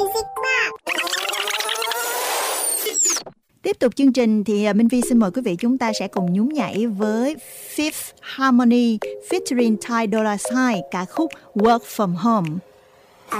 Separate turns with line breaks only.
Music Box.
Tiếp tục chương trình thì Minh Vi xin mời quý vị chúng ta sẽ cùng nhún nhảy với Fifth Harmony featuring Ty Dolla $ign ca khúc Work From Home.